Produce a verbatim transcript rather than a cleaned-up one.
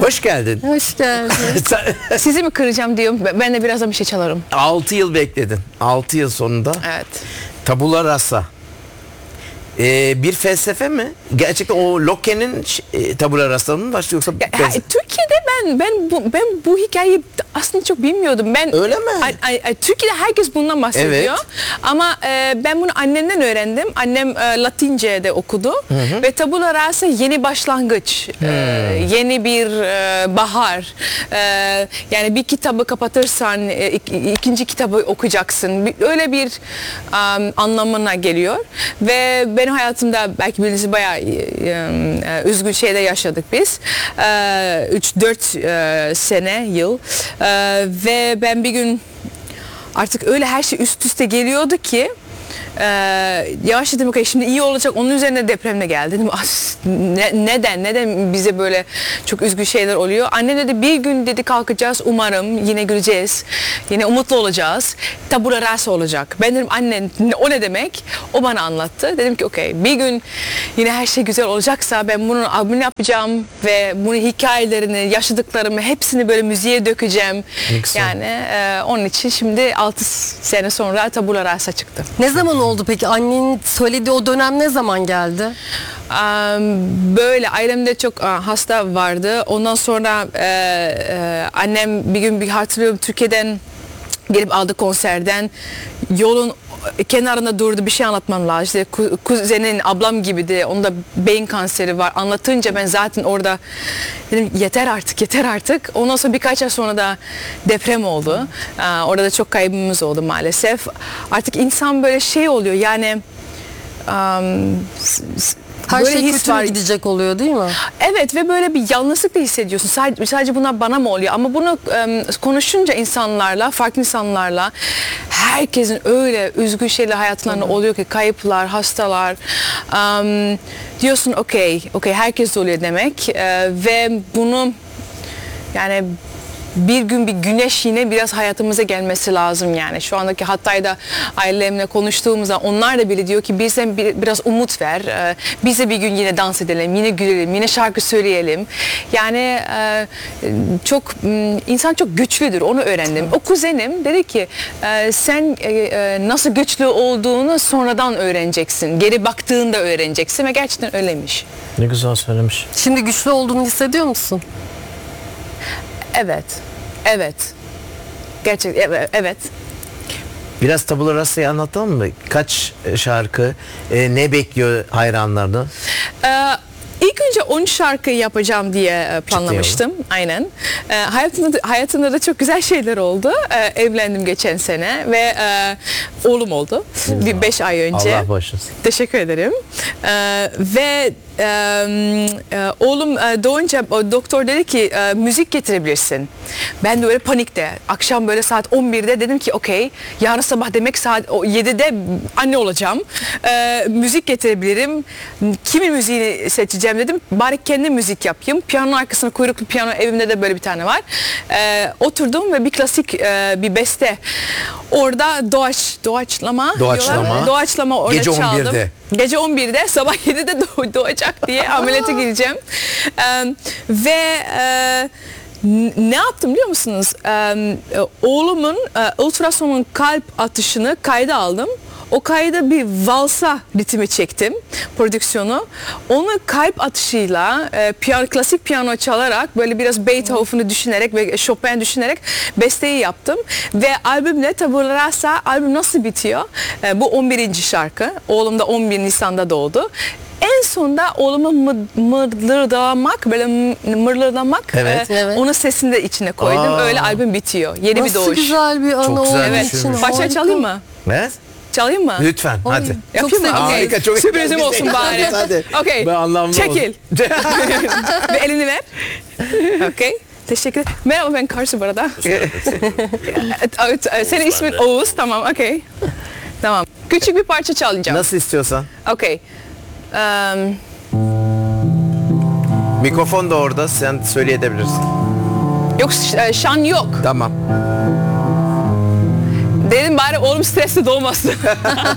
Hoş geldin. Hoş geldin. Sizi mi kıracağım diyorum. Ben de birazdan bir şey çalarım. altı yıl bekledin. altı yıl sonunda. Evet. Tabula rasa. Ee, bir felsefe mi? Gerçekten o Locke'nin e, tabula rasa'nın mı başlıyor yoksa? Ya, ha, Türkiye'de ben ben bu ben bu hikayeyi aslında çok bilmiyordum. Ben Öyle mi? A, a, a, Türkiye'de herkes bundan bahsediyor. Evet. Ama e, ben bunu annemden öğrendim. Annem e, Latince'de okudu. Hı hı. Ve tabula rasa yeni başlangıç, e, yeni bir e, bahar. E, yani bir kitabı kapatırsan e, ik, ikinci kitabı okuyacaksın. Bir, öyle bir um, anlamına geliyor. Ve benim hayatımda belki birisi bayağı e, e, üzgün şeyde yaşadık biz. üç dört e, sene, yıl. E, ve ben bir gün artık öyle her şey üst üste geliyordu ki Ee, yavaş dedim okay, şimdi iyi olacak, onun üzerine depremle geldi dedim. Ne, neden neden bize böyle çok üzgün şeyler oluyor? Annem dedi bir gün dedi kalkacağız, umarım yine güleceğiz, yine umutlu olacağız, tabula rasa olacak. Ben dedim anne o ne demek? O bana anlattı. Dedim ki okey, bir gün yine her şey güzel olacaksa ben bunun albümünü yapacağım ve bunun hikayelerini, yaşadıklarımı hepsini böyle müziğe dökeceğim. Yani e, onun için şimdi altı sene sonra tabula rasa çıktı. Ne zaman oldu peki? Annenin söylediği o dönem ne zaman geldi? Um, böyle ailemde çok uh, hasta vardı. Ondan sonra e, e, annem bir gün bir hatırlıyorum Türkiye'den gelip aldı konserden. Yolun kenarında durdu, bir şey anlatmam lazım. İşte ku, kuzenin, ablam gibiydi. Onda beyin kanseri var. Anlatınca ben zaten orada dedim yeter artık, yeter artık. Ondan sonra birkaç ay sonra da deprem oldu. Ee, orada da çok kaybımız oldu maalesef. Artık insan böyle şey oluyor yani um, her böyle şey his kötü var. gidecek oluyor değil mi? Evet ve böyle bir yalnızlık da hissediyorsun. Sadece, sadece buna bana mı oluyor? Ama bunu um, konuşunca insanlarla, farklı insanlarla herkesin öyle üzgün şeyler hayatlarında oluyor ki kayıplar, hastalar. Um, diyorsun okey, okey herkes oluyor demek uh, ve bunu yani bir gün bir güneş yine biraz hayatımıza gelmesi lazım yani. Şu andaki Hatay'da ailemle konuştuğumuzda onlar da bile diyor ki bize bir, biraz umut ver. Ee, bize bir gün yine dans edelim, yine gülelim, yine şarkı söyleyelim. Yani e, çok insan çok güçlüdür, onu öğrendim. O kuzenim dedi ki e, sen e, nasıl güçlü olduğunu sonradan öğreneceksin. Geri baktığında öğreneceksin ve gerçekten öyleymiş. Ne güzel söylemiş. Şimdi güçlü olduğunu hissediyor musun? Evet, evet. Gerçekten evet, evet. Biraz tabula rasa'yı anlatalım mı? Kaç şarkı, e, ne bekliyor hayranlarını? Ee, İlk önce on şarkı yapacağım diye planlamıştım. Aynen. Ee, hayatımda, hayatımda da çok güzel şeyler oldu. Ee, evlendim geçen sene ve e, oğlum oldu. Bir beş ay önce. Allah bağışlasın. Teşekkür ederim. Ee, ve e, e, oğlum e, doğunca o doktor dedi ki e, müzik getirebilirsin. Ben de öyle panikte. Akşam böyle saat on birde dedim ki okey, yarın sabah demek saat yedide anne olacağım. Ee, müzik getirebilirim. Kimin müziğini seçeceğim dedim. Bari kendi müzik yapayım. Piyanonun arkasına kuyruklu piyano, evimde de böyle bir tane var. Ee, oturdum ve bir klasik e, bir beste. Orada doğaç, doğaçlama. Doğaçlama. Diyorlar. Doğaçlama orada Gece çaldım. on birde. Gece on birde sabah yedide doğ- doğacak diye ameliyata gireceğim. Ee, ve e, ne yaptım biliyor musunuz? Ee, oğlumun e, ultrasonun kalp atışını kayda aldım. O kayda bir valsa ritmi çektim, prodüksiyonu. Onu kalp atışıyla e, piyano, klasik piyano çalarak böyle biraz Beethoven'ı düşünerek ve Chopin düşünerek besteyi yaptım. Ve albümle tabula rasa, albüm nasıl bitiyor? E, bu on birinci şarkı. Oğlum da on bir Nisan'da doğdu. En sonunda oğlumu mırlırdamak, böyle mırlırdamak, Evet. e, Evet. onun sesini de içine koydum. Aa. Öyle albüm bitiyor. Yeni Nasıl bir doğuş. güzel bir anı Çok güzel olduğu Evet. için. düşünmüş. Parça harika. çalayım mı? Evet. Çalayım mı? Lütfen Oy. hadi. Çok Yapayım mı? sevdim. Okey. Harika, çok Sürprizim güzel. olsun bari. Hadi. Okey. Ben anlamlı Çekil. Ve elini ver. Okey. Teşekkür ederim. Merhaba, ben Karsu bu arada. Senin ismin Oğuz. Tamam, okey. Tamam. Küçük bir parça çalacağım. Nasıl istiyorsan. Okey. Um, Mikrofon da orada, sen söyleyebilirsin. yok, şan yok. Tamam. Dedim bari oğlum stresli doğmasın.